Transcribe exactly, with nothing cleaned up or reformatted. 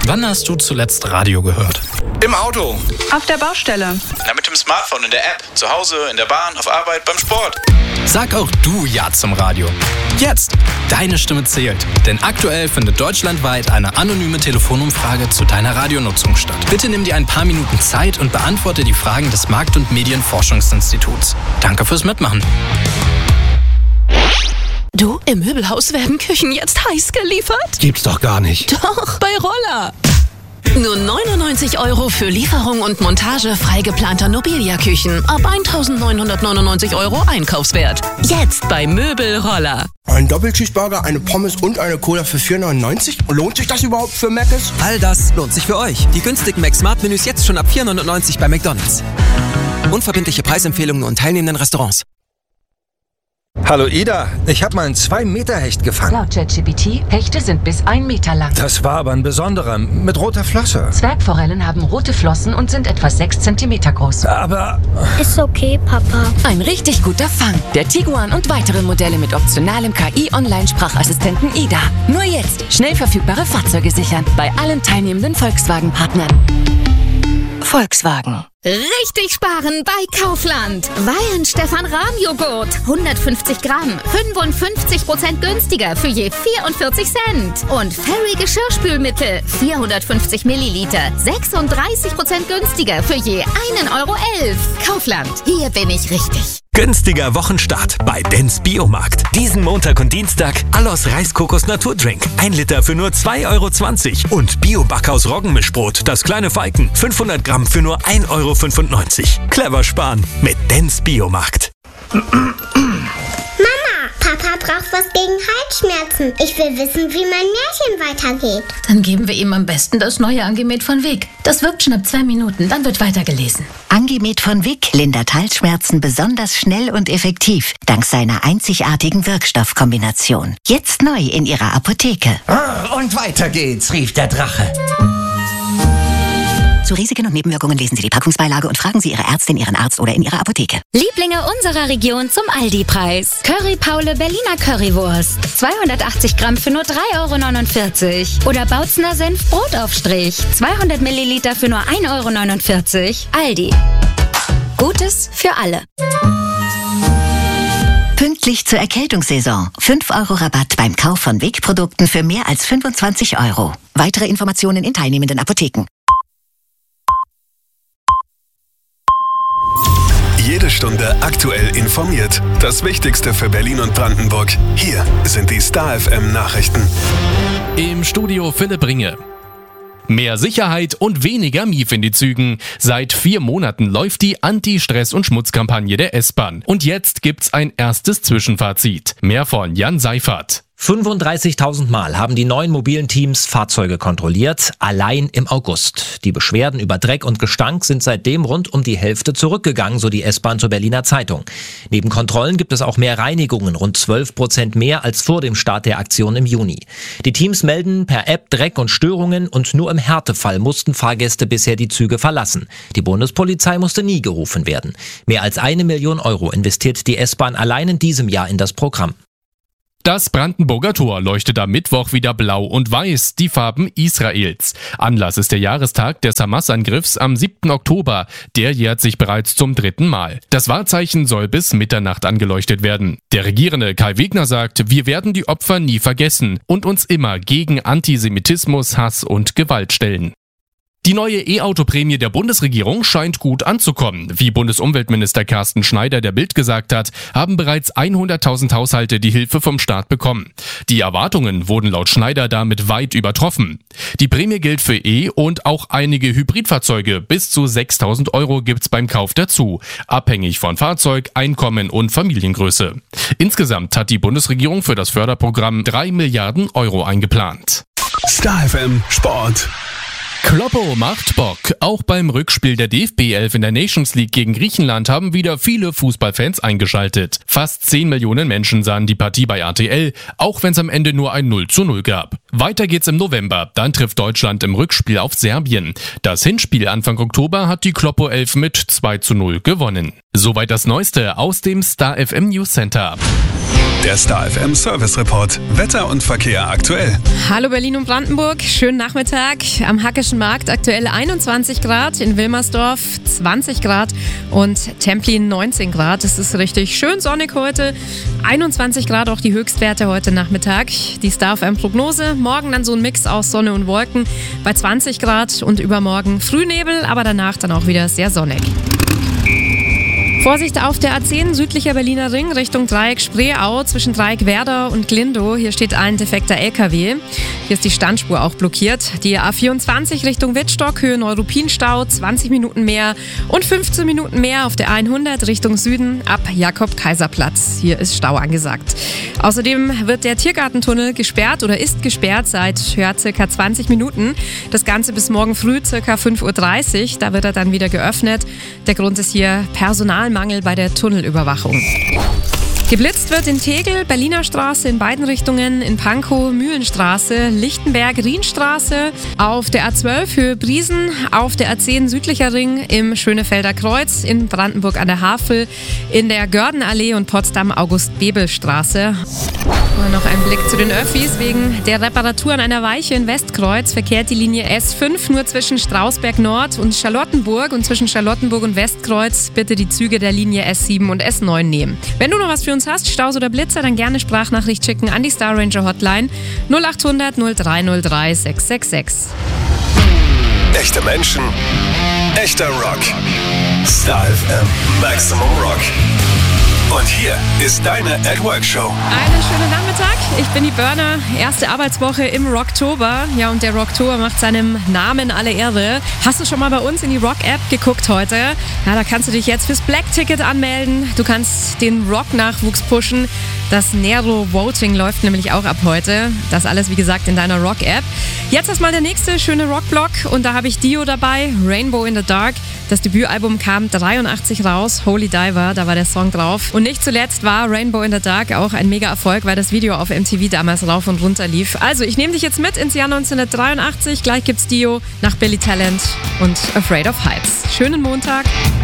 Wann hast du zuletzt Radio gehört? Im Auto. Auf der Baustelle. Na, mit dem Smartphone, in der App. Zu Hause, in der Bahn, auf Arbeit, beim Sport. Sag auch du Ja zum Radio. Jetzt! Deine Stimme zählt. Denn aktuell findet deutschlandweit eine anonyme Telefonumfrage zu deiner Radionutzung statt. Bitte nimm dir ein paar Minuten Zeit und beantworte die Fragen des Markt- und Medienforschungsinstituts. Danke fürs Mitmachen. Du, im Möbelhaus werden Küchen jetzt heiß geliefert? Gibt's doch gar nicht. Doch, bei Roller. Nur neunundneunzig Euro für Lieferung und Montage frei geplanter Nobilia-Küchen. Ab eintausendneunhundertneunundneunzig Euro Einkaufswert. Jetzt bei Möbelroller. Ein Doppelcheeseburger, eine Pommes und eine Cola für vier neunundneunzig? Lohnt sich das überhaupt für Mc's? All das lohnt sich für euch. Die günstigen Mac-Smart-Menüs jetzt schon ab vier neunundneunzig bei McDonald's. Unverbindliche Preisempfehlungen und teilnehmenden Restaurants. Hallo Ida, ich habe mal einen zwei Meter Hecht gefangen. Laut ChatGPT, Hechte sind bis ein Meter lang. Das war aber ein besonderer, mit roter Flosse. Zwergforellen haben rote Flossen und sind etwa sechs Zentimeter groß. Aber... Ist okay, Papa. Ein richtig guter Fang. Der Tiguan und weitere Modelle mit optionalem K I-Online-Sprachassistenten Ida. Nur jetzt schnell verfügbare Fahrzeuge sichern. Bei allen teilnehmenden Volkswagen-Partnern. Volkswagen. Richtig sparen bei Kaufland. Weihen Stefan Rahm Joghurt. hundertfünfzig Gramm. fünfundfünfzig Prozent günstiger für je vierundvierzig Cent. Und Fairy Geschirrspülmittel. vierhundertfünfzig Milliliter. sechsunddreißig Prozent günstiger für je ein Euro elf. Kaufland. Hier bin ich richtig. Günstiger Wochenstart bei Dens Biomarkt. Diesen Montag und Dienstag Allos Reiskokos Naturdrink. Ein Liter für nur zwei Euro zwanzig. Und Bio-Backhaus Roggenmischbrot. Das kleine Falken. fünfhundert Gramm für nur ein Euro fünfundneunzig. Clever sparen mit Dens Biomarkt. Mama, Papa braucht was gegen Halsschmerzen. Ich will wissen, wie mein Märchen weitergeht. Dann geben wir ihm am besten das neue Angemet von Vic. Das wirkt schon ab zwei Minuten, dann wird weitergelesen. Angemet von Vic lindert Halsschmerzen besonders schnell und effektiv, dank seiner einzigartigen Wirkstoffkombination. Jetzt neu in Ihrer Apotheke. Und weiter geht's, rief der Drache. Zu Risiken und Nebenwirkungen lesen Sie die Packungsbeilage und fragen Sie Ihre Ärztin, Ihren Arzt oder in Ihrer Apotheke. Lieblinge unserer Region zum Aldi-Preis. Curry Paule Berliner Currywurst. zweihundertachtzig Gramm für nur drei Euro neunundvierzig. Oder Bautzner Senf Brotaufstrich. zweihundert Milliliter für nur ein Euro neunundvierzig. Aldi. Gutes für alle. Pünktlich zur Erkältungssaison. fünf Euro Rabatt beim Kauf von Vic-Produkten für mehr als fünfundzwanzig Euro. Weitere Informationen in teilnehmenden Apotheken. Jede Stunde aktuell informiert. Das Wichtigste für Berlin und Brandenburg. Hier sind die Star F M Nachrichten. Im Studio Philipp Ringe. Mehr Sicherheit und weniger Mief in die Zügen. Seit vier Monaten läuft die Anti-Stress- und Schmutzkampagne der S-Bahn. Und jetzt gibt's ein erstes Zwischenfazit. Mehr von Jan Seifert. fünfunddreißigtausend Mal haben die neuen mobilen Teams Fahrzeuge kontrolliert, allein im August. Die Beschwerden über Dreck und Gestank sind seitdem rund um die Hälfte zurückgegangen, so die S-Bahn zur Berliner Zeitung. Neben Kontrollen gibt es auch mehr Reinigungen, rund zwölf Prozent mehr als vor dem Start der Aktion im Juni. Die Teams melden per App Dreck und Störungen und nur im Härtefall mussten Fahrgäste bisher die Züge verlassen. Die Bundespolizei musste nie gerufen werden. Mehr als eine Million Euro investiert die S-Bahn allein in diesem Jahr in das Programm. Das Brandenburger Tor leuchtet am Mittwoch wieder blau und weiß, die Farben Israels. Anlass ist der Jahrestag des Hamas-Angriffs am siebten Oktober. Der jährt sich bereits zum dritten Mal. Das Wahrzeichen soll bis Mitternacht angeleuchtet werden. Der Regierende Kai Wegner sagt, wir werden die Opfer nie vergessen und uns immer gegen Antisemitismus, Hass und Gewalt stellen. Die neue E-Auto-Prämie der Bundesregierung scheint gut anzukommen. Wie Bundesumweltminister Carsten Schneider der Bild gesagt hat, haben bereits hunderttausend Haushalte die Hilfe vom Staat bekommen. Die Erwartungen wurden laut Schneider damit weit übertroffen. Die Prämie gilt für E- und auch einige Hybridfahrzeuge. Bis zu sechstausend Euro gibt's beim Kauf dazu, abhängig von Fahrzeug, Einkommen und Familiengröße. Insgesamt hat die Bundesregierung für das Förderprogramm drei Milliarden Euro eingeplant. Star F M Sport. Kloppo macht Bock. Auch beim Rückspiel der D F B elf in der Nations League gegen Griechenland haben wieder viele Fußballfans eingeschaltet. Fast zehn Millionen Menschen sahen die Partie bei R T L, auch wenn es am Ende nur ein null zu null gab. Weiter geht's im November. Dann trifft Deutschland im Rückspiel auf Serbien. Das Hinspiel Anfang Oktober hat die Kloppo elf mit zwei zu null gewonnen. Soweit das Neueste aus dem Star F M News Center. Der Star F M Service Report. Wetter und Verkehr aktuell. Hallo Berlin und Brandenburg. Schönen Nachmittag. Am Hackischen Markt aktuell einundzwanzig Grad, in Wilmersdorf zwanzig Grad und Templin neunzehn Grad. Es ist richtig schön sonnig heute. einundzwanzig Grad auch die Höchstwerte heute Nachmittag. Die Star F M Prognose. Morgen dann so ein Mix aus Sonne und Wolken bei zwanzig Grad und übermorgen Frühnebel, aber danach dann auch wieder sehr sonnig. Vorsicht auf der A zehn, südlicher Berliner Ring, Richtung Dreieck Spreeau, zwischen Dreieck Werder und Glindow. Hier steht ein defekter L K W. Hier ist die Standspur auch blockiert. Die A vierundzwanzig Richtung Wittstock, Höhe Neuruppinstau, zwanzig Minuten mehr und fünfzehn Minuten mehr auf der hundert Richtung Süden ab Jakob-Kaiser-Platz. Hier ist Stau angesagt. Außerdem wird der Tiergartentunnel gesperrt oder ist gesperrt seit ja, circa zwanzig Minuten. Das Ganze bis morgen früh, circa fünf Uhr dreißig. Da wird er dann wieder geöffnet. Der Grund ist hier Personalmangel bei der Tunnelüberwachung. Geblitzt wird in Tegel, Berliner Straße in beiden Richtungen, in Pankow, Mühlenstraße, Lichtenberg, Rienstraße, auf der A zwölf Höhe Briesen, auf der A zehn südlicher Ring, im Schönefelder Kreuz, in Brandenburg an der Havel, in der Gördenallee und Potsdam August-Bebel-Straße. Und noch ein Blick zu den Öffis. Wegen der Reparatur an einer Weiche in Westkreuz verkehrt die Linie S fünf nur zwischen Strausberg Nord und Charlottenburg und zwischen Charlottenburg und Westkreuz bitte die Züge der Linie S sieben und S neun nehmen. Wenn du noch was für uns hast, Staus oder Blitzer, dann gerne Sprachnachricht schicken an die Star Ranger Hotline null acht hundert null drei null drei sechs sechs sechs. Echte Menschen, echter Rock. Star F M Maximum Rock. Und hier ist deine At Work Show. Einen schönen Nachmittag. Ich bin die Burner. Erste Arbeitswoche im Rocktober. Ja, und der Rocktober macht seinem Namen alle Ehre. Hast du schon mal bei uns in die Rock-App geguckt heute? Ja, da kannst du dich jetzt fürs Black-Ticket anmelden. Du kannst den Rock-Nachwuchs pushen. Das Nero Voting läuft nämlich auch ab heute. Das alles, wie gesagt, in deiner Rock-App. Jetzt erstmal der nächste schöne Rock-Block. Und da habe ich Dio dabei, Rainbow in the Dark. Das Debütalbum kam dreiundachtzig raus, Holy Diver, da war der Song drauf. Und nicht zuletzt war Rainbow in the Dark auch ein Mega-Erfolg, weil das Video auf M T V damals rauf und runter lief. Also, ich nehme dich jetzt mit ins Jahr neunzehnhundertdreiundachtzig. Gleich gibt's Dio nach Billy Talent und Afraid of Heights. Schönen Montag.